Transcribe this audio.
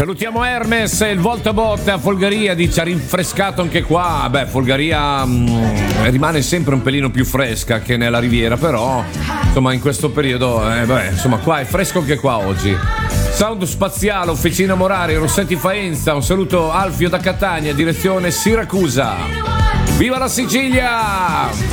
Salutiamo Hermes, il Voltabot a Folgaria, dice ha rinfrescato anche qua. Beh, Folgaria rimane sempre un pelino più fresca che nella Riviera, però insomma in questo periodo insomma qua è fresco anche qua oggi. Sound Spaziale, Officina Morari, Rossetti Faenza, un saluto Alfio da Catania, direzione Siracusa. Viva la Sicilia!